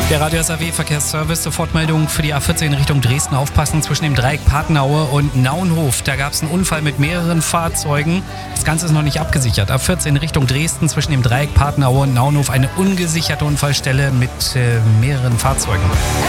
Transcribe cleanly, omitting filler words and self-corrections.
Der Radio SAW Verkehrsservice, Sofortmeldung für die A14 in Richtung Dresden. Aufpassen zwischen dem Dreieck Patenaue und Naunhof. Da gab es einen Unfall mit mehreren Fahrzeugen. Das Ganze ist noch nicht abgesichert. A14 in Richtung Dresden zwischen dem Dreieck Patenaue und Naunhof eine ungesicherte Unfallstelle mit mehreren Fahrzeugen.